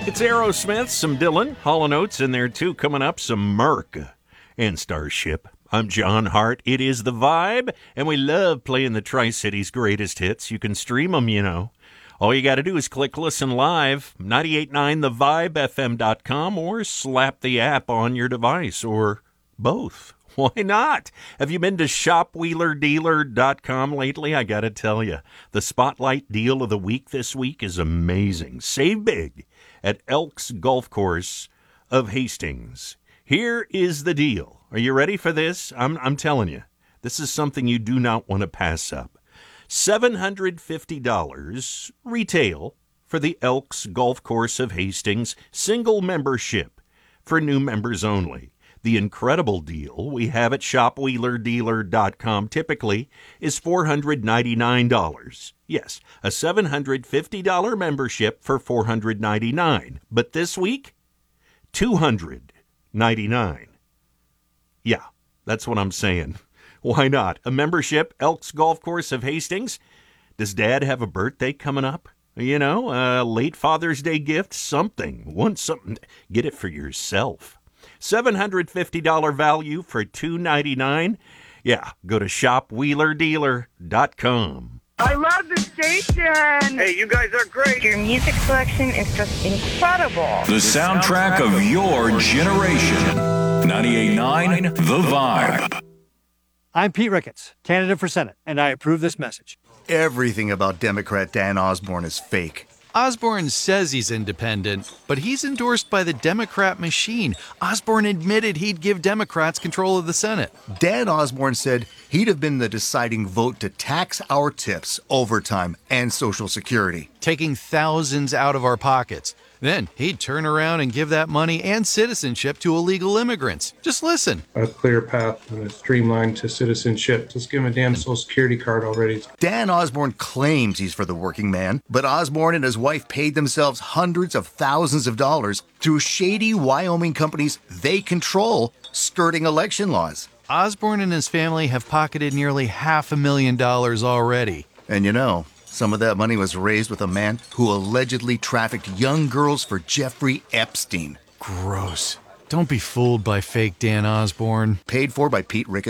It's Aerosmith, some Dylan, Hall & Oates in there too. Coming up, some Merc and Starship. I'm John Hart. It is The Vibe, and we love playing the Tri-Cities greatest hits. You can stream them, you know. All you got to do is click Listen Live, 989thevibefm.com, or slap the app on your device, or both. Why not? Have you been to shopwheelerdealer.com lately? I got to tell you, the Spotlight Deal of the Week this week is amazing. Save big at Elks Golf Course of Hastings. Here is the deal. Are you ready for this? I'm telling you, this is something you do not want to pass up. $750 retail for the Elks Golf Course of Hastings single membership for new members only. The incredible deal we have at shopwheelerdealer.com typically is $499. Yes, a $750 membership for $499. But this week, $299. Yeah, that's what I'm saying. Why not? A membership, Elks Golf Course of Hastings. Does Dad have a birthday coming up? You know, a late Father's Day gift, something. Want something? Get it for yourself. $750 value for $299. Yeah, go to shopwheelerdealer.com. I love the station. Hey, you guys are great. Your music selection is just incredible. The soundtrack of your generation. 98.9 The Vibe. I'm Pete Ricketts, candidate for Senate, and I approve this message. Everything about Democrat Dan Osborne is fake. Osborne says he's independent, but he's endorsed by the Democrat machine. Osborne admitted he'd give Democrats control of the Senate. Dan Osborne said he'd have been the deciding vote to tax our tips, overtime, and Social Security. Taking thousands out of our pockets. Then he'd turn around and give that money and citizenship to illegal immigrants. Just listen. A clear path and a streamline to citizenship. Just give him a damn Social Security card already. Dan Osborne claims he's for the working man, but Osborne and his wife paid themselves hundreds of thousands of dollars through shady Wyoming companies they control, skirting election laws. Osborne and his family have pocketed nearly $500,000 already. And you know, some of that money was raised with a man who allegedly trafficked young girls for Jeffrey Epstein. Gross. Don't be fooled by fake Dan Osborne. Paid for by Pete Ricketts.